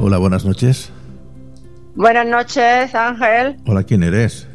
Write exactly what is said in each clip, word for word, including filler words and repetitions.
Hola, buenas noches. Buenas noches, Ángel. Hola, ¿quién eres?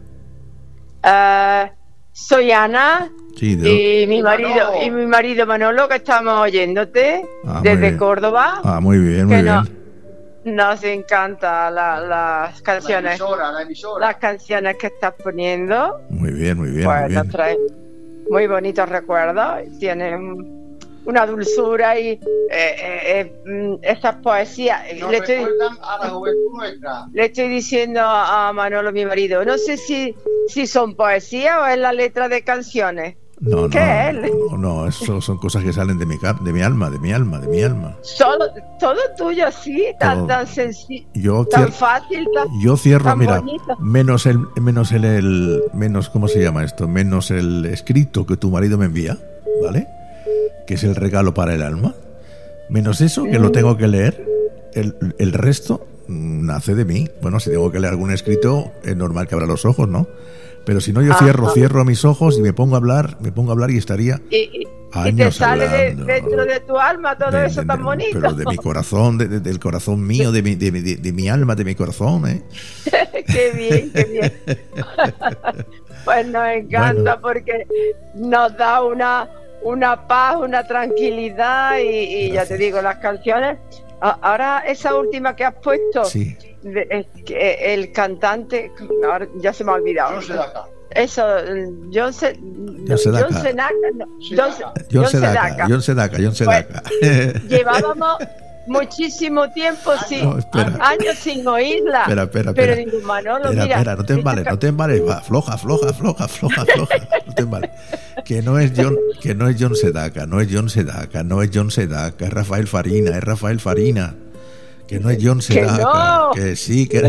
Uh, soy Ana. Sí, de... y mi marido y mi marido Manolo, que estamos oyéndote ah, desde Córdoba. Ah, muy bien, muy que bien. No, nos encanta la, las canciones, la emisora, la emisora. las canciones que estás poniendo. Muy bien, muy bien, pues muy bien. Nos trae muy bonitos recuerdos. Tienen una dulzura y eh, eh, eh, esas poesías. Nos le, estoy, a la juventud nuestra. le estoy diciendo a Manolo, mi marido, no sé si, si son poesías o es la letra de canciones. No, ¿Qué no, es? no, no, eso son cosas que salen de mi, de mi alma, de mi alma, de mi alma. Solo, todo tuyo así, tan, Todo. tan sencillo, Yo tan cier- fácil, tan, Yo cierro, tan mira, bonito. menos el, menos el, el, menos, ¿cómo se llama esto? Menos el escrito que tu marido me envía, ¿vale? Que es el regalo para el alma. Menos eso, que lo tengo que leer. El, el resto mm, nace de mí. Bueno, si tengo que leer algún escrito, es normal que abra los ojos, ¿no? Pero si no, yo cierro, Ajá. cierro mis ojos y me pongo a hablar, me pongo a hablar y estaría Y, y, y te años sale de, hablando. dentro de tu alma todo De- eso de- tan de- bonito. Pero de mi corazón, de- de- del corazón mío, de mi, de, mi- de- de mi alma, de mi corazón, ¿eh? Qué bien, qué bien. Pues nos encanta, Bueno. porque nos da una, una paz, una tranquilidad y, y ya te digo, las canciones. a- Ahora esa última que has puesto, Sí. de- es que el cantante, ahora ya se me ha olvidado. No se da acá. Eso, John Se- John Sedaka. John Sedaka, no, John Se- John John Sedaka, Sedaka. John Sedaka, John Sedaka. Llevábamos muchísimo tiempo sin No, espera. años sin oírla. Espera, espera, Pero espera. digo, Manolo, Espera, mira, espera, no te esta embales, ca- no te embales, va, floja, floja, floja, floja, floja, no te embales. Que no es John, que no es John Sedaka, no es John Sedaka, no es John Sedaka, es Rafael Farina, es Rafael Farina. Que no es John Que Sedaka, no. que sí, que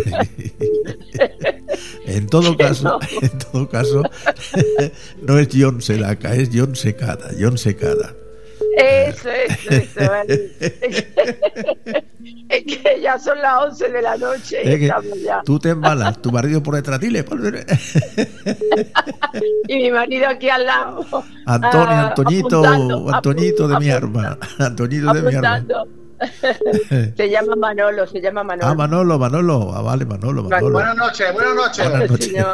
en todo Que caso, no. en todo caso, no es John Sedaka, es John Secada, John Secada. Eso, eso, eso. Es es que ya son las once de la noche y Es que estamos ya. tú te embalas, tu marido por detrás, dile, ponle- Y mi marido aquí al lado. Antonio, ah, Antoñito, apuntando, Antoñito de mi apuntando, arma, Antoñito de mi arma. apuntando. Se llama Manolo, se llama Manolo. Ah, Manolo, Manolo, ah, vale, Manolo, Manolo. Buenas noches, buenas noches. Buenas noches. Se llama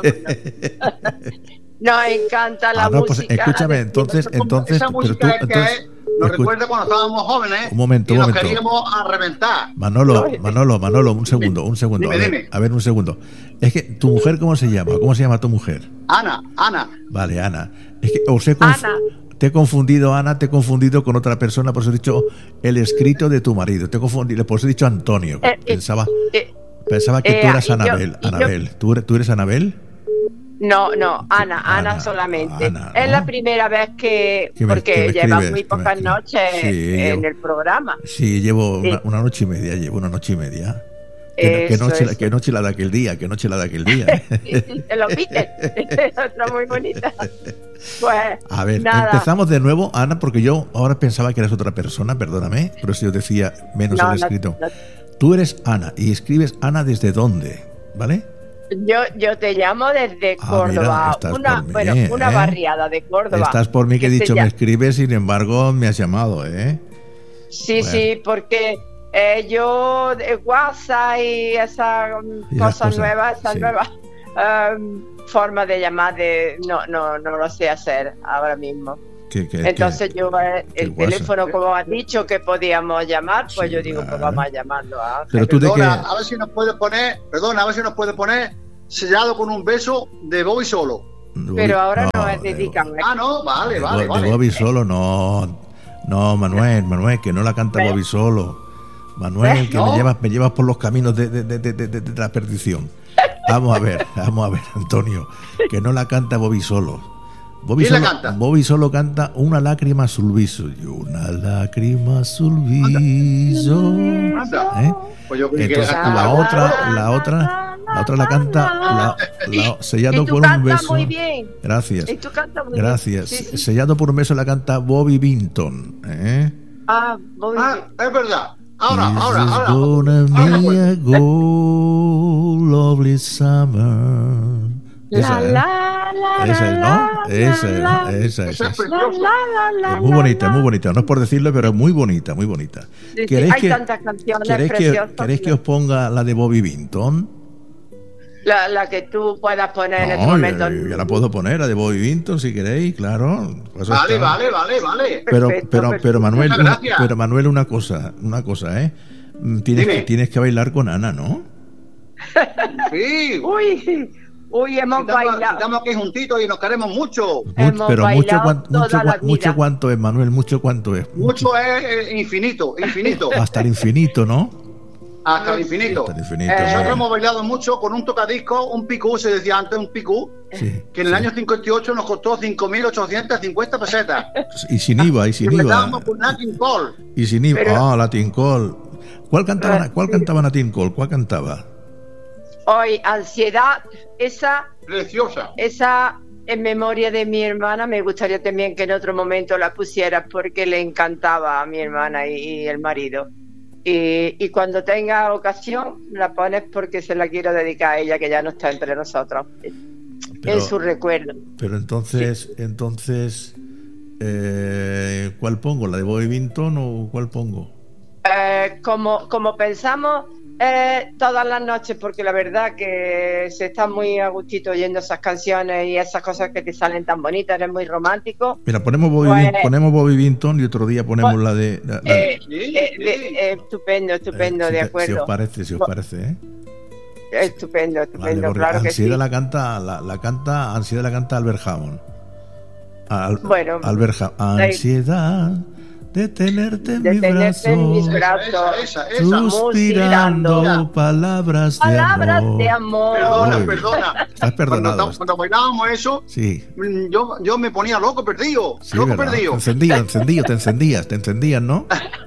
Manolo. Nos encanta la Ah, no, pues música. escúchame, entonces, entonces, Esa pero música tú, es que entonces, nos escu- recuerda cuando estábamos jóvenes Un momento, y un nos momento. queríamos a reventar. Manolo, Manolo, Manolo, un segundo, un segundo, Dime, a ver, dime. a ver, un segundo. Es que tu mujer, ¿cómo se llama? ¿Cómo se llama tu mujer? Ana, Ana. Vale, Ana. Es que os he conf- Ana. te he confundido, Ana, te he confundido con otra persona, por eso he dicho el escrito de tu marido. Te he confundido, por eso he dicho Antonio. Eh, eh, Pensaba, eh, pensaba que eh, tú eras y yo- Anabel. y yo- Anabel. ¿Tú, eres, ¿Tú eres Anabel? No, no, Ana, Ana, Ana, solamente. Ana, Es ¿no? la primera vez que, Que me- porque que me lleva escribes, muy que me pocas escribes. noches Sí, en llevo- el programa. Sí, llevo Sí. una, una noche y media, llevo una noche y media. Que, que Eso, noche, eso. que noche la de aquel día, que noche la de aquel día. Sí, sí, te lo viste. Otra muy bonita. Pues, A ver, nada. empezamos de nuevo, Ana, porque yo ahora pensaba que eras otra persona, perdóname, pero si yo decía menos No, el no, escrito. no. Tú eres Ana y escribes Ana desde dónde, ¿vale? Yo, yo te llamo desde Ah, Córdoba, mira, estás una, por mí, bueno, una ¿eh? barriada de Córdoba. Estás por mí que he se dicho, me llama- escribes, sin embargo, me has llamado, ¿eh? Sí, Bueno. sí, porque eh, yo de WhatsApp y esas um, Y esas cosas cosas, nuevas, esas sí. nuevas um, formas de llamar, de, no, no, no lo sé hacer ahora mismo. Que, que- Entonces que- yo eh, que el WhatsApp. teléfono, como has dicho que podíamos llamar, pues Sí, yo digo, pues claro. vamos a llamarlo a Ángel. Pero tú de Perdona, qué... a ver si nos puede poner, perdona, a ver si nos puede poner sellado con un beso de Bobby solo. Pero ahora no, es de- dedicado. Ah, no, vale, de, vale, Bo- de vale. Bobby solo, no. No, Manuel, Manuel, que no la canta ¿Ves? Bobby solo. Manuel, que ¿No? me llevas, me llevas por los caminos de, de- de- de- de- de la perdición. Vamos a ver, vamos a ver, Antonio, que no la canta Bobby solo. Bobby ¿Quién la solo, canta? Bobby solo canta Una lágrima sul viso. Y una lágrima sul viso. Anda. ¿Eh? Pues yo creí que Entonces era- la otra, la otra, la otra la canta la, la- sellado Y tú por un cantas beso. muy bien. Gracias. Y tú cantas muy Gracias. bien. Sí, sí. Sellado por un beso la canta Bobby Vinton. ¿Eh? Ah, muy Ah, bien. es verdad. Ahora, This ahora, is ahora. gonna Ahora me be acuerdo. a go, lovely summer. Esa, La, ¿eh? la, la, Esa es, ¿no? la, Esa es, la, ¿no? Esa es. Esa es esa. la, preciosa. la, la, Es muy la, bonita, la. muy bonita. No es por decirlo, pero es muy bonita, muy bonita. Sí, sí, ¿Queréis hay que, tantas canciones ¿queréis que, preciosas. ¿queréis que os ponga la de Bobby Vinton? La, la que tú puedas poner en este No, momento. yo, yo la puedo poner, la de Bobby Vinton, si queréis, claro. Pues eso Vale, está. vale, vale, vale. Pero, Perfecto, pero, perfecto. pero Manuel, Muchas una, gracias. pero Manuel, una cosa, una cosa, ¿eh? Mm, Tienes, Dime. que, tienes que bailar con Ana, ¿no? Sí. Uy, uy, hemos Estamos, bailado. estamos aquí juntitos y nos queremos mucho. Mu- Hemos pero mucho, bailado cuan- toda mucho, la cuan- mucho vida. cuánto es, Manuel, mucho cuánto es. Mucho es eh, infinito, infinito. Hasta el infinito, ¿no? Hasta el infinito. Hasta el infinito. Eh, Nosotros ¿no? hemos bailado mucho con un tocadisco, un picú, se decía antes un picú, Sí, que en el sí. año cincuenta y ocho nos costó cinco mil ochocientas cincuenta pesetas. Y sin IVA, y Y sin IVA. bailábamos con Nat King Cole. Y sin IVA. Pero- Ah, Latin Call. ¿Cuál cantaba, cuál Sí. cantaba Latin Call? ¿Cuál cantaba? Hoy, ansiedad, esa, Preciosa. esa en memoria de mi hermana, me gustaría también que en otro momento la pusieras porque le encantaba a mi hermana y, y el marido. Y, y cuando tenga ocasión, la pones porque se la quiero dedicar a ella, que ya no está entre nosotros. Pero- en su recuerdo. Pero entonces, entonces, eh, ¿cuál pongo? ¿La de Bobby Vinton o cuál pongo? Eh, como, como pensamos eh, todas las noches, porque la verdad que se está muy a gustito oyendo esas canciones y esas cosas que te salen tan bonitas, eres muy romántico. Mira, ponemos Bobby, Pues- Vin- ponemos Bobby Vinton y otro día ponemos Pues- la de... la- la- Eh, Sí, eh, sí. de- eh, estupendo, estupendo, eh, si de te- acuerdo. Si os parece, si os Bu- parece, ¿eh? Estupendo, Vale, estupendo, porque claro que Ansiedad sí. la canta, la, la canta, Ansiedad la canta Albert Hammond. Al- Bueno, Albert Ha- Ansiedad de tenerte en De mis tenerte en mis brazos, brazos. Esa, esa, esa. suspirando Mira. palabras de Palabras amor. de amor. Perdona, Uy, perdona. Estás Cuando, perdonado. estábamos- cuando bailábamos eso, Sí, mm, yo, yo me ponía loco perdido. sí, loco ¿verdad? perdido. Te encendías, encendías, te encendías, te encendías, ¿no?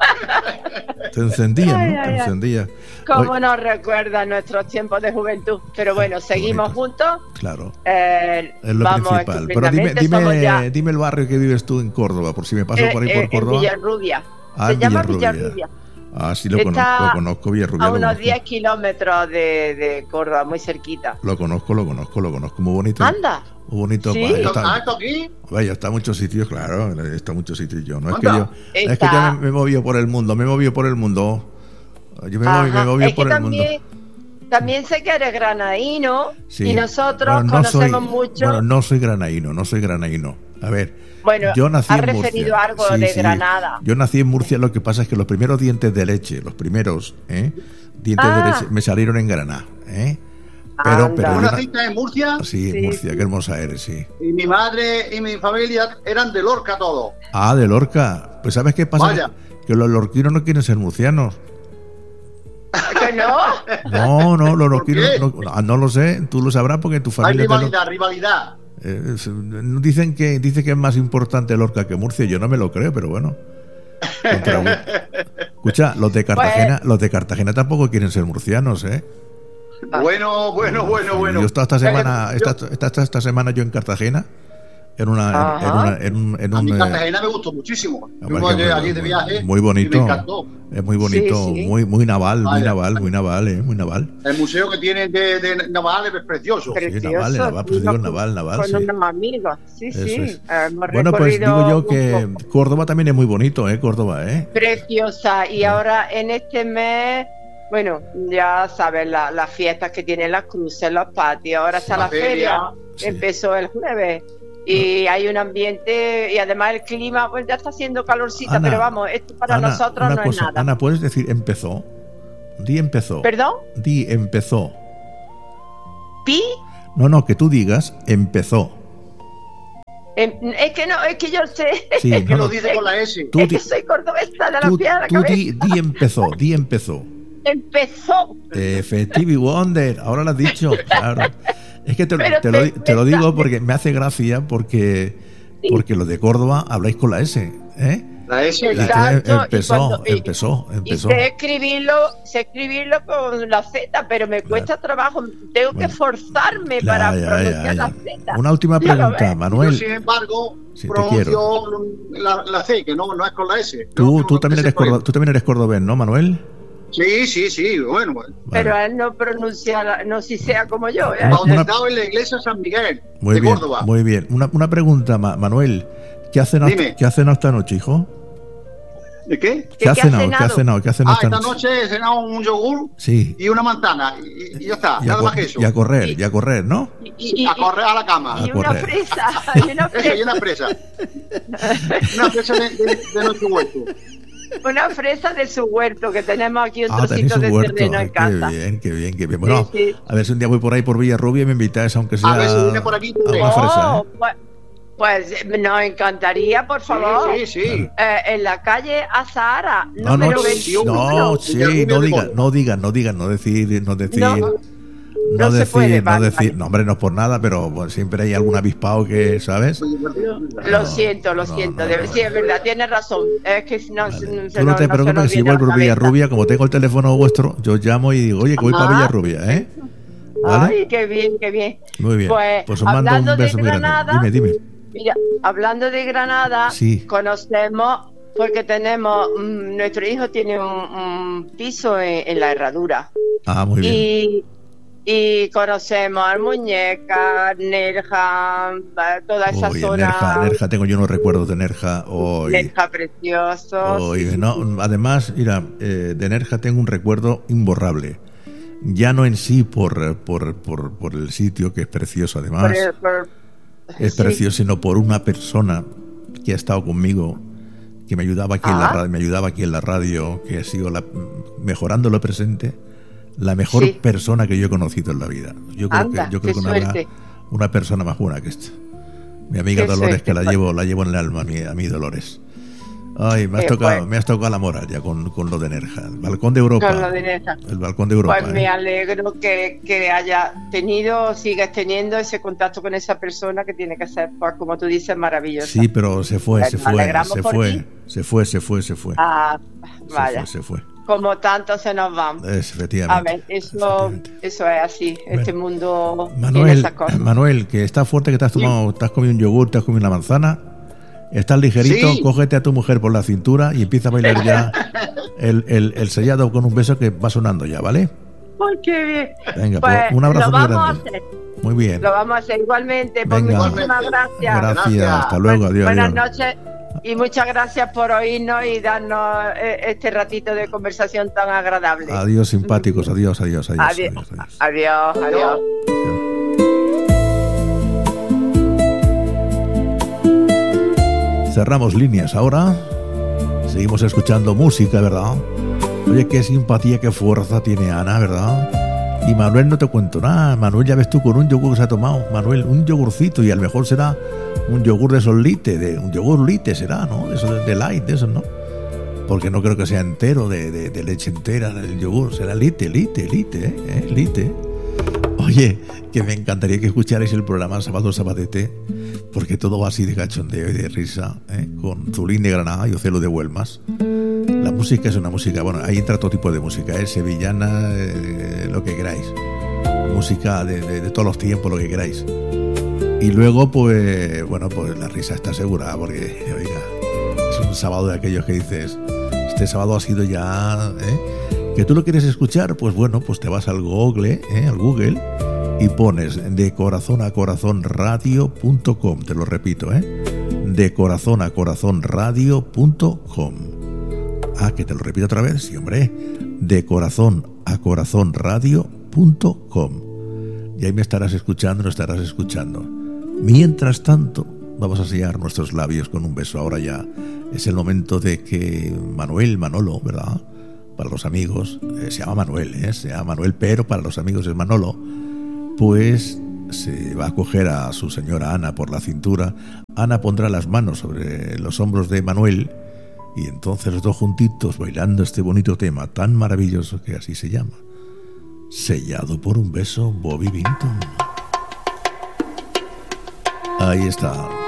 Te encendías, Ay, ¿no? ay, Te ay. encendías. Cómo Oye, nos recuerda nuestros tiempos de juventud. Pero bueno, seguimos bonito. juntos. claro. Eh, Es lo vamos principal. Pero dime, estupendamente, somos dime, ya, dime el barrio que vives tú en Córdoba, por si me paso eh, por ahí eh, por en Córdoba. Villarrubia. Ah, Se en llama Villarrubia. Villarrubia. Ah, sí, lo Está conozco, lo conozco, Villarrubia. A lo unos conozco. diez kilómetros de, de Córdoba, muy cerquita. Lo conozco, lo conozco, lo conozco. Muy bonito. Anda. Muy bonito. ¿Sí? Vaya, ¿Ah, está, esto aquí? vaya, está en muchos sitios, claro. Está en muchos sitios yo. No es que Anda. yo, es que Está- yo me, me he movido por el mundo, me he movido por el mundo. Yo me he movido, me he Ajá. movido Es por que el mundo. también, también sé que eres granadino Sí. y nosotros Bueno, no soy- conocemos mucho. Bueno, no soy granaíno, no soy granaíno. A ver, Bueno, yo nací has en Murcia. referido algo Sí, de sí. Granada. Yo nací en Murcia, lo que pasa es que los primeros dientes de leche, los primeros ¿eh? dientes Ah. de leche me salieron en Granada. ¿eh? Pero, Anda. pero ¿Tú yo na- naciste en Murcia? sí, en Sí, Murcia, sí. qué hermosa eres, sí. Y mi madre y mi familia eran de Lorca todos. Ah, de Lorca. Pues ¿sabes qué pasa? Vaya. Que los lorquinos no quieren ser murcianos. ¿Que no? No, no, los ¿Por qué? lorquinos no, ah, no lo sé, tú lo sabrás porque tu Hay familia te lo- rivalidad, rivalidad. Eh, es- dicen que dice que es más importante Lorca que Murcia. Yo no me lo creo, pero bueno. Contra un- Escucha, los de Cartagena, Pues- los de Cartagena tampoco quieren ser murcianos, ¿eh? Bueno, bueno, bueno, bueno. Yo he estado esta semana, Yo- esta, esta, esta- esta semana yo en Cartagena, en una, en, Ajá. en una, en un, en A un, mí eh, Cartagena me gustó muchísimo. la Fuimos verdad que allí muy- de muy- viaje. muy bonito. Y me encantó. Es muy bonito, Sí, sí. muy, muy naval, muy Vaya. naval, muy naval, eh, muy naval. El museo que tienen de, de Naval es precioso. Pero- Precioso, naval, naval, pues digo con- naval, naval, Con sí. unos amigos, sí, Eso sí. es. Hemos Bueno, pues recorrido digo yo un que poco. Córdoba también es muy bonito, ¿eh? Córdoba, ¿eh? Preciosa. Y ahora en este mes, bueno, ya sabes, la- las fiestas que tienen las cruces, los patios, ahora está La la feria, feria. Sí. empezó el jueves. Y hay un ambiente, y además el clima, pues ya está haciendo calorcita, Ana, pero vamos, esto para Ana, nosotros una no cosa, es nada. Ana, ¿puedes decir empezó? Di empezó. ¿Perdón? Di empezó. ¿Pi? No, no, que tú digas empezó. Em, Es que no, es que yo sé. Sí, Que no, lo no, dice con la S. tú es di- que soy cordobesa de la tú, piedra de la tú cabeza. di, di empezó, di empezó. Empezó. Eh, Stevie Wonder, ahora lo has dicho, claro. Es que te, Pero te lo, te- te lo te- digo porque me hace gracia porque, Sí. porque los de Córdoba habláis con la S, ¿eh? La S. Y Exacto, entonces y empezó, cuando- y- empezó, Y empezó. sé escribirlo, sé escribirlo con la Z, pero me cuesta trabajo. Tengo Bueno. que forzarme Ya, para ya, ya, pronunciar ya. la Z. Una última Ya lo pregunta, ves. Yo, Manuel. sin embargo, Sí, te pronuncio la, la C, que no, no es con la S. Tú, Yo- tú, también ese eres problema. cordo- tú también eres cordobés, ¿no, Manuel? Sí, sí, sí, bueno. bueno. Pero Vale. él no pronuncia, no si sea como yo. ¿eh? Una- una- Bautizado en la iglesia San Miguel, Muy de bien, Córdoba. muy bien. Una, una pregunta, Ma- Manuel. ¿Qué ha cenado, Dime. ¿qué ha cenado esta noche, hijo? ¿De qué? ¿Qué, ¿Qué ha ha cenado? ¿Qué ha cenado? cenado? ¿Qué ha cenado Ah, esta noche he cenado un yogur Sí. y una manzana. Y, y ya está, Y a, nada co- más que eso. y a correr, y a correr, ¿no? Y, y- y- A correr a la cama. y A una correr. fresa, y una Eso, y fresa, una presa. Una presa de, de, de nuestro huerto. una fresa de su huerto, que tenemos aquí un Ah, tenéis trocito un de huerto. terreno Ay, en qué casa. bien, qué bien, qué bien. Bueno, Sí, sí. a ver si un día voy por ahí por Villarrubia y me invitáis, aunque sea A ver si viene por aquí, a te una veo. fresa, Oh, ¿eh? pues, pues nos encantaría, por favor. Sí, sí, sí. Eh, en la calle Azahara, No, no, número ch- veintiuno. no, sí, Villarrubia no de digan, Córdoba. no digan, no digan, no decir, no decir, No, no, no se decir, puede, no vale, decir, vale. no, hombre, no es por nada, pero bueno, siempre hay algún avispado que, ¿sabes? Lo No, siento, lo no, siento. no, debe- no, sí, no. es verdad, tienes razón. Es que no, Vale. se- se Tú no nos- te no se preocupes, nos que si viene voy a la por cabeza. Villarrubia, como tengo el teléfono vuestro, yo llamo y digo, oye, que voy para Ah. Villarrubia, ¿eh? ¿Vale? Ay, qué bien, qué bien. Muy bien. Pues, Pues os mando hablando un de beso muy grande. Granada, Dime, dime. Mira, hablando de Granada, Sí. conocemos, porque tenemos, mm, nuestro hijo tiene un, un piso en, en la Herradura. Ah, muy bien. Y, y conocemos a Muñeca, Nerja, eh, toda esa Uy, zona. Nerja, Nerja, tengo yo unos recuerdos de Nerja. Hoy. Nerja precioso. Oye, no, además, mira, eh, de Nerja tengo un recuerdo imborrable. Ya no en sí por, por, por, por el sitio, que es precioso además, Por el- por- es sí. precioso, sino por una persona que ha estado conmigo, que me ayudaba aquí en la Ah. radio, me ayudaba aquí en la radio, que ha sido la, mejorando lo presente, la mejor Sí. persona que yo he conocido en la vida. Yo creo Anda, que, yo creo qué que no habrá suerte. una persona más buena que esta. Mi amiga Qué Dolores, suerte. que la llevo, la llevo en el alma, a mi, a mi Dolores. Ay, me has Eh, tocado, pues- me has tocado la moral ya con, con lo de Nerja. El balcón de Europa. Con lo de Nerja. El balcón de Europa. Pues ¿eh? me alegro que, que haya tenido, sigues teniendo ese contacto con esa persona que tiene que ser, pues, como tú dices, maravillosa. Sí, pero se fue, Pues se nos fue, alegramos se por fue, ti. se fue, se fue, se fue. Ah, Se vaya. fue, se fue. Como tanto se nos van. Es, A efectivamente. ver, eso, efectivamente. eso es así. Este mundo tiene Manuel, esas cosas. Manuel, que estás fuerte, que te has tomado, te has comido un yogur, te has comido una manzana, estás ligerito, Sí. cógete a tu mujer por la cintura y empieza a bailar ya el, el, el sellado con un beso que va sonando ya, ¿vale? Ay, qué bien. Venga, Pues pues, un abrazo lo muy vamos a grande. hacer. Muy bien. Lo vamos a hacer igualmente. Pues Venga. muchísimas gracias. Gracias, Gracias. hasta luego, adiós. Buenas adiós. noches y muchas gracias por oírnos y darnos eh, este ratito de conversación tan agradable. Adiós, simpáticos, adiós, adiós, adiós. Adiós. adiós, adiós. Adiós, adiós. Cerramos líneas ahora. Seguimos escuchando música, ¿verdad? Oye, qué simpatía, qué fuerza tiene Ana, ¿verdad? Y Manuel, no te cuento nada. Manuel, ya ves tú con un yogur que se ha tomado. Manuel, un yogurcito, y a lo mejor será un yogur de esos lite, de, un yogur lite será, ¿no? De esos de, de light, de esos, ¿no? Porque no creo que sea entero, de, de, de leche entera, el yogur. Será lite, lite, lite, ¿eh? ¿Eh? Lite. Oye, que me encantaría que escucharais el programa Sábado Sabadete, porque todo va así de cachondeo y de risa, ¿eh? Con Zulín de Granada y Ocelo de Huelmas. La música es una música, bueno, ahí entra todo tipo de música, ¿eh? Sevillana, eh, lo que queráis. Música de, de, de todos los tiempos, lo que queráis. Y luego, pues, bueno, pues la risa está asegurada, porque, oiga, es un sábado de aquellos que dices, este sábado ha sido ya, ¿eh? ¿Que tú lo quieres escuchar? Pues bueno, pues te vas al Google, ¿eh? Al Google, y pones de corazón a corazón radio punto com, te lo repito, ¿eh? De corazón a corazón radio punto com. Ah, que te lo repito otra vez, sí, hombre. De corazón a corazón radio punto com. Y ahí me estarás escuchando, no estarás escuchando. Mientras tanto, vamos a sellar nuestros labios con un beso. Ahora ya es el momento de que Manuel, Manolo, ¿verdad? Para los amigos, eh, se llama Manuel, ¿eh? Se llama Manuel, pero para los amigos es Manolo. Pues se va a coger a su señora Ana por la cintura. Ana pondrá las manos sobre los hombros de Manuel y entonces los dos juntitos bailando este bonito tema tan maravilloso que así se llama. Sellado por un beso, Bobby Vinton. Ahí está.